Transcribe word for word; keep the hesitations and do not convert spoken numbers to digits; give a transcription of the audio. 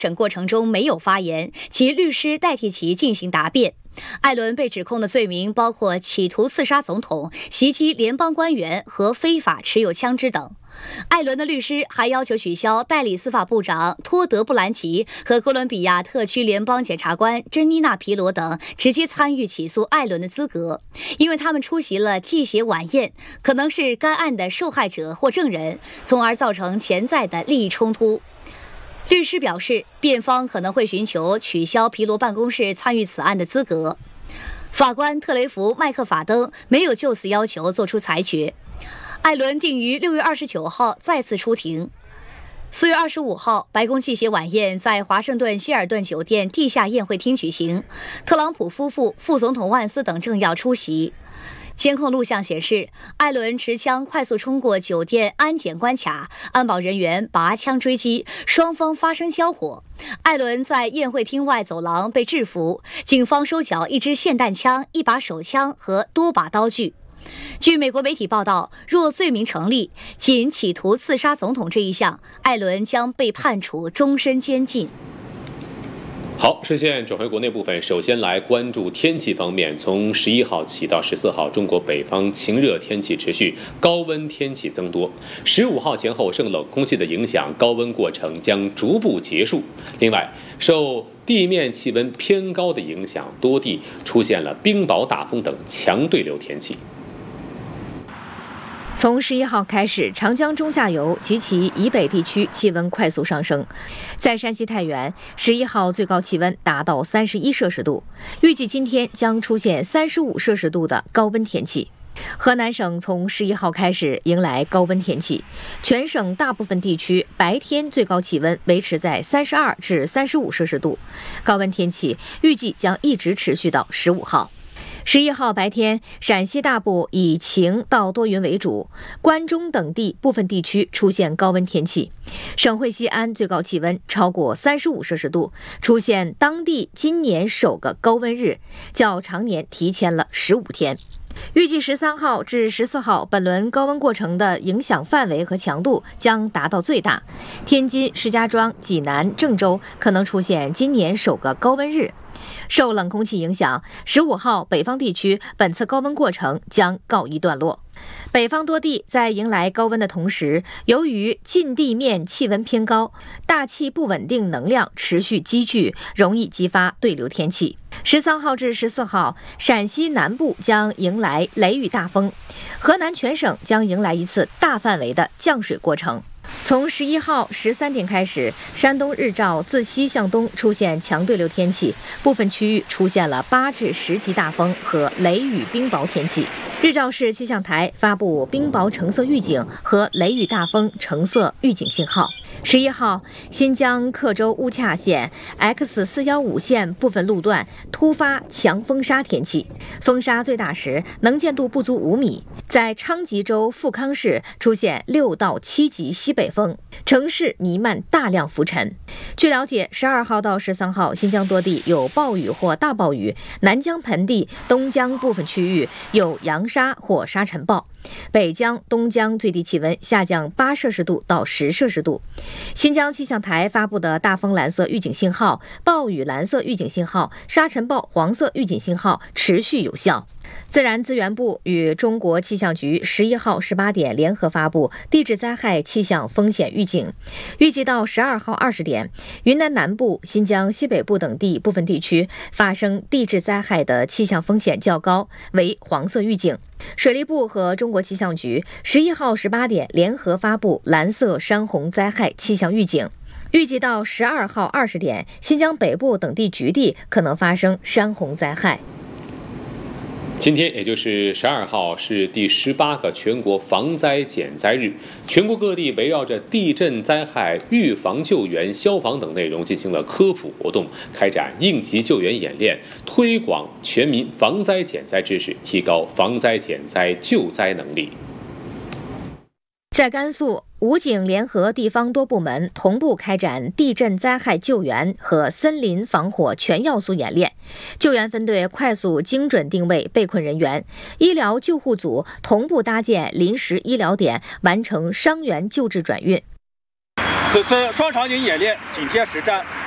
审过程中没有发言，其律师代替其进行答辩。艾伦被指控的罪名包括企图刺杀总统、袭击联邦官员和非法持有枪支等。艾伦的律师还要求取消代理司法部长托德·布兰奇和哥伦比亚特区联邦检察官珍妮娜·皮罗等直接参与起诉艾伦的资格，因为他们出席了祭血晚宴，可能是该案的受害者或证人，从而造成潜在的利益冲突。律师表示，辩方可能会寻求取消皮罗办公室参与此案的资格。法官特雷弗·麦克法登没有就此要求作出裁决。艾伦定于六月二十九号再次出庭。四月二十五号，白宫祭血晚宴在华盛顿希尔顿酒店地下宴会厅举行，特朗普夫妇、副总统万斯等政要出席。监控录像显示，艾伦持枪快速冲过酒店安检关卡，安保人员拔枪追击，双方发生交火。艾伦在宴会厅外走廊被制服，警方收缴一支霰弹枪、一把手枪和多把刀具。据美国媒体报道，若罪名成立，仅企图刺杀总统这一项，艾伦将被判处终身监禁。 好，视线转回国内部分，首先来关注天气方面。从十一号起到十四号，中国北方晴热天气持续，高温天气增多。十五号前后受冷空气的影响，高温过程将逐步结束。另外，受地面气温偏高的影响，多地出现了冰雹、大风等强对流天气。 从十一号开始，长江中下游及其以北地区气温快速上升。在山西太原，十一号最高气温达到三十一摄氏度，预计今天将出现三十五摄氏度的高温天气。河南省从十一号开始迎来高温天气，全省大部分地区白天最高气温维持在三十二至三十五摄氏度，高温天气预计将一直持续到十五号。十一号白天，陕西大部以晴到多云为主，关中等地部分地区出现高温天气。省会西安最高气温超过三十五摄氏度，出现当地今年首个高温日，较常年提前了十五天。预计十三号至十四号本轮高温过程的影响范围和强度将达到最大，天津、石家庄、济南、郑州可能出现今年首个高温日。受冷空气影响，十五号北方地区本次高温过程将告一段落。北方多地在迎来高温的同时，由于近地面气温偏高，大气不稳定能量持续积聚，容易激发对流天气。十三号至十四号，陕西南部将迎来雷雨大风，河南全省将迎来一次大范围的降水过程。从十一号十三点开始，山东日照自西向东出现强对流天气，部分区域出现了八至十级大风和雷雨冰雹天气。日照市气象台发布冰雹橙色预警和雷雨大风橙色预警信号。十一号，新疆克州乌恰县 X 四一五 线部分路段突发强风沙天气，风沙最大时能见度不足五米，在昌吉州富康市出现六到七级西北风，城市弥漫大量浮尘。据了解，十二号到十三号，新疆多地有暴雨或大暴雨，南疆盆地、东疆部分区域有扬沙或沙尘暴。北疆、东疆最低气温下降八摄氏度到十摄氏度。新疆气象台发布的大风蓝色预警信号、暴雨蓝色预警信号、沙尘暴黄色预警信号持续有效。自然资源部与中国气象局十一号十八点联合发布地质灾害气象风险预警，预计到十二号二十点，云南南部、新疆西北部等地部分地区发生地质灾害的气象风险较高，为黄色预警。水利部和中国气象局十一号十八点联合发布蓝色山洪灾害气象预警，预计到十二号二十点，新疆北部等地局地可能发生山洪灾害。 今天也就是十二号是第十八个全国防灾减灾日，全国各地围绕着地震灾害预防救援、消防等内容进行了科普活动，开展应急救援演练，推广全民防灾减灾知识，提高防灾减灾救灾能力。 在甘肃，武警联合地方多部门同步开展地震灾害救援和森林防火全要素演练，救援分队快速精准定位被困人员，医疗救护组同步搭建临时医疗点，完成伤员救治转运。 此次双场景演练紧贴实战，